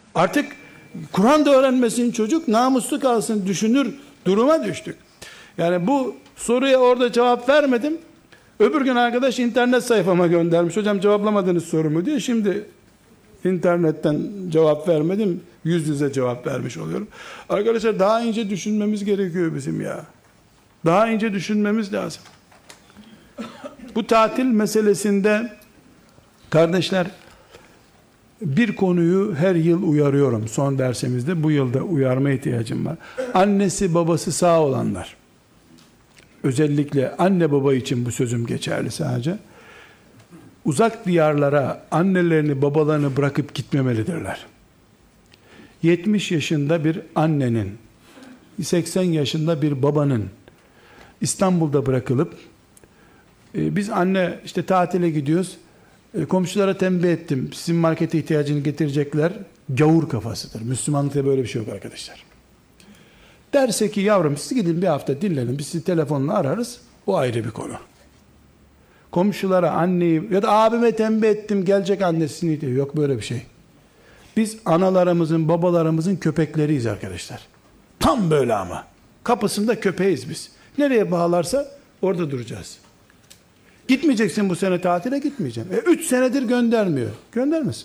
Artık Kur'an da öğrenmesin çocuk, namuslu kalsın düşünür duruma düştük. Yani bu soruya orada cevap vermedim. Öbür gün arkadaş internet sayfama göndermiş. Hocam cevaplamadınız sorumu diye. Şimdi internetten cevap vermedim. Yüz yüze cevap vermiş oluyorum. Arkadaşlar daha ince düşünmemiz gerekiyor bizim ya. Daha ince düşünmemiz lazım. Bu tatil meselesinde kardeşler, bir konuyu her yıl uyarıyorum son dersimizde. Bu yılda uyarma ihtiyacım var. Annesi babası sağ olanlar, özellikle anne baba için bu sözüm geçerli sadece, uzak diyarlara annelerini babalarını bırakıp gitmemelidirler. 70 yaşında bir annenin, 80 yaşında bir babanın İstanbul'da bırakılıp biz anne işte tatile gidiyoruz, komşulara tembih ettim, sizin markete ihtiyacını getirecekler, gavur kafasıdır. Müslümanlıkta böyle bir şey yok arkadaşlar. Derse ki yavrum siz gidin bir hafta dinlenin, biz sizi telefonla ararız, o ayrı bir konu. Komşulara anneyi ya da abime tembih ettim gelecek annesini diyor, yok böyle bir şey. Biz analarımızın babalarımızın köpekleriyiz arkadaşlar. Tam böyle ama. Kapısında köpeğiz biz. Nereye bağlarsa orada duracağız. Gitmeyeceksin bu sene tatile, gitmeyeceğim. 3 senedir göndermiyor. Göndermesin.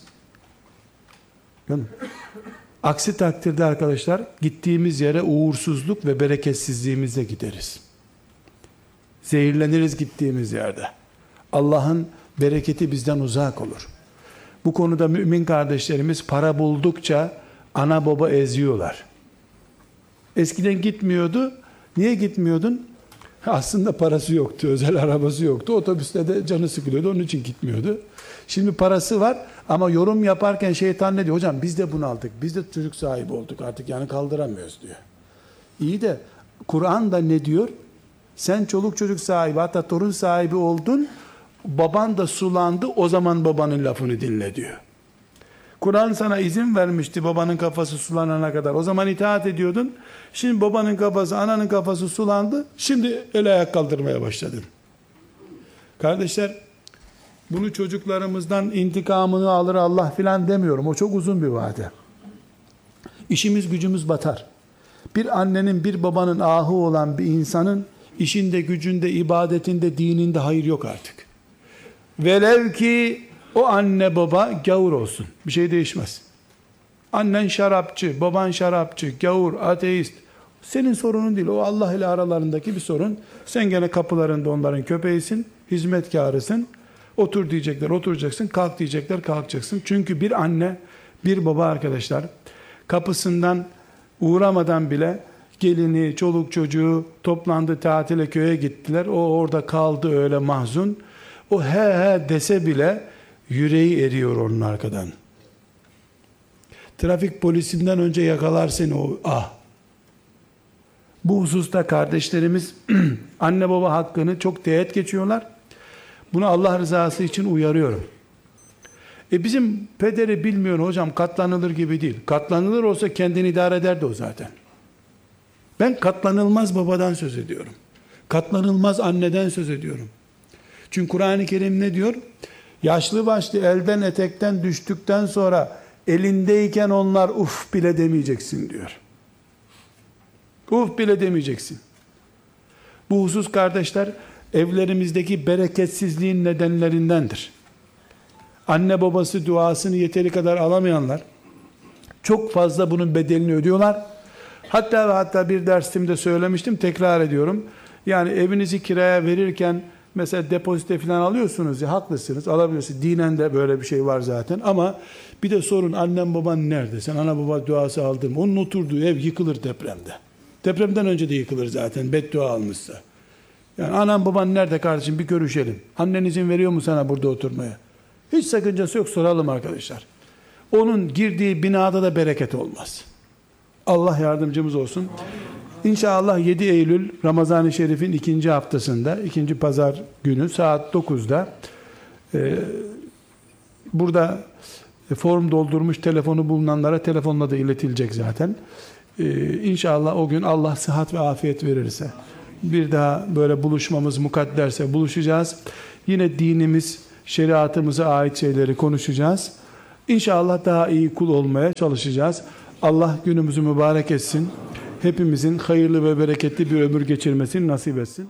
Aksi takdirde arkadaşlar gittiğimiz yere uğursuzluk ve bereketsizliğimizle gideriz. Zehirleniriz gittiğimiz yerde. Allah'ın bereketi bizden uzak olur. Bu konuda mümin kardeşlerimiz para buldukça ana baba eziyorlar. Eskiden gitmiyordu. Niye gitmiyordun? Aslında parası yoktu, özel arabası yoktu. Otobüste de canı sıkılıyordu, onun için gitmiyordu. Şimdi parası var ama yorum yaparken şeytan ne diyor? Hocam biz de bunu aldık, biz de çocuk sahibi olduk artık, yani kaldıramıyoruz diyor. İyi de Kur'an da ne diyor? Sen çoluk çocuk sahibi, hatta torun sahibi oldun, baban da sulandı, o zaman babanın lafını dinle diyor. Kur'an sana izin vermişti babanın kafası sulanana kadar, o zaman itaat ediyordun. Şimdi babanın kafası, ananın kafası sulandı, şimdi el ayak kaldırmaya başladın. Kardeşler, bunu çocuklarımızdan intikamını alır Allah filan demiyorum, o çok uzun bir vade. İşimiz gücümüz batar. Bir annenin bir babanın ahı olan bir insanın işinde gücünde, ibadetinde, dininde hayır yok artık. Velev ki o anne baba gavur olsun, bir şey değişmez. Annen şarapçı, baban şarapçı, gavur, ateist, senin sorunun değil, o Allah ile aralarındaki bir sorun. Sen gene kapılarında onların köpeğisin, hizmetkarısın. Otur diyecekler oturacaksın, kalk diyecekler kalkacaksın. Çünkü bir anne bir baba arkadaşlar kapısından uğramadan bile gelini, çoluk çocuğu toplandı, tatile, köye gittiler, o orada kaldı öyle mahzun. O he he dese bile yüreği eriyor onun arkadan. Trafik polisinden önce yakalar seni o ah. Bu hususta kardeşlerimiz anne baba hakkını çok teğet geçiyorlar. Bunu Allah rızası için uyarıyorum. Bizim pederi bilmiyor hocam, katlanılır gibi değil. Katlanılır olsa kendini idare ederdi o zaten. Ben katlanılmaz babadan söz ediyorum. Katlanılmaz anneden söz ediyorum. Çünkü Kur'an-ı Kerim ne diyor? Yaşlı başlı elden etekten düştükten sonra elindeyken onlar uf bile demeyeceksin diyor. Uf bile demeyeceksin. Bu husus kardeşler evlerimizdeki bereketsizliğin nedenlerindendir. Anne babası duasını yeteri kadar alamayanlar çok fazla bunun bedelini ödüyorlar. Hatta ve hatta bir dersimde söylemiştim, tekrar ediyorum. Yani evinizi kiraya verirken mesela depozite falan alıyorsunuz ya, haklısınız, alabiliyorsunuz. Dinen de böyle bir şey var zaten ama bir de sorun annen baban nerede? Sen ana baba duası aldın mı? Onun oturduğu ev yıkılır depremde. Depremden önce de yıkılır zaten beddua almışsa. Yani anan baban nerede kardeşim, bir görüşelim. Annen izin veriyor mu sana burada oturmaya? Hiç sakıncası yok, soralım arkadaşlar. Onun girdiği binada da bereket olmaz. Allah yardımcımız olsun. İnşallah 7 Eylül Ramazan-ı Şerif'in 2. haftasında, 2. pazar günü saat 9'da burada form doldurmuş telefonu bulunanlara telefonla da iletilecek zaten. İnşallah o gün Allah sıhhat ve afiyet verirse, bir daha böyle buluşmamız mukadderse buluşacağız. Yine dinimiz, şeriatımıza ait şeyleri konuşacağız. İnşallah daha iyi kul olmaya çalışacağız. Allah günümüzü mübarek etsin. Hepimizin hayırlı ve bereketli bir ömür geçirmesini nasip etsin.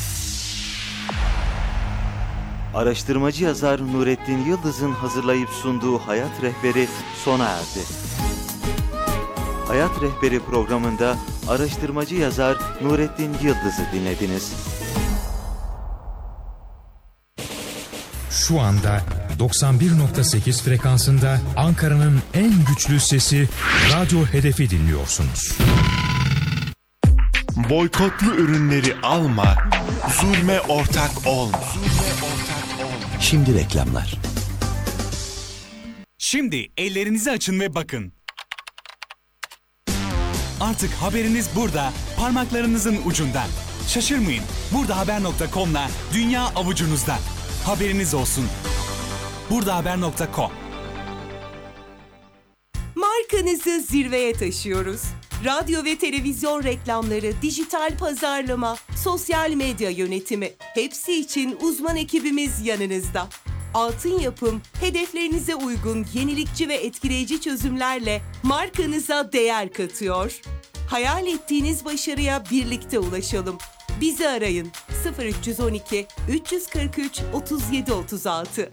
Araştırmacı yazar Nurettin Yıldız'ın hazırlayıp sunduğu Hayat Rehberi sona erdi. Hayat Rehberi programında araştırmacı yazar Nurettin Yıldız'ı dinlediniz. Şu anda 91.8 frekansında Ankara'nın en güçlü sesi Radyo Hedef'i dinliyorsunuz. Boykotlu ürünleri alma, zulme ortak olma. Şimdi reklamlar. Şimdi ellerinizi açın ve bakın. Artık haberiniz burada, parmaklarınızın ucunda. Şaşırmayın, burdahaber.com'la dünya avucunuzda. Haberiniz olsun. burdahaber.com. Markanızı zirveye taşıyoruz. Radyo ve televizyon reklamları, dijital pazarlama, sosyal medya yönetimi, hepsi için uzman ekibimiz yanınızda. Altın Yapım, hedeflerinize uygun yenilikçi ve etkileyici çözümlerle markanıza değer katıyor. Hayal ettiğiniz başarıya birlikte ulaşalım. Bizi arayın 0312 343 37 36.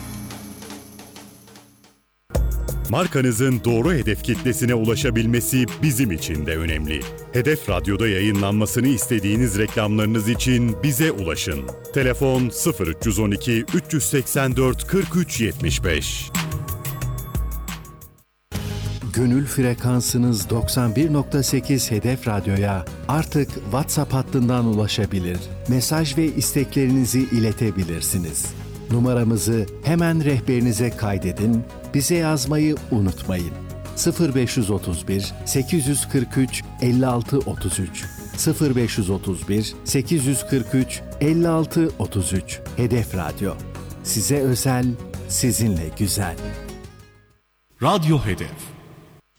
Markanızın doğru hedef kitlesine ulaşabilmesi bizim için de önemli. Hedef Radyo'da yayınlanmasını istediğiniz reklamlarınız için bize ulaşın. Telefon 0312 384 43 75. Gönül frekansınız 91.8 Hedef Radyo'ya artık WhatsApp hattından ulaşabilir, mesaj ve isteklerinizi iletebilirsiniz. Numaramızı hemen rehberinize kaydedin, bize yazmayı unutmayın. 0531 843 56 33 0531 843 56 33 Hedef Radyo. Size özel, sizinle güzel. Radyo Hedef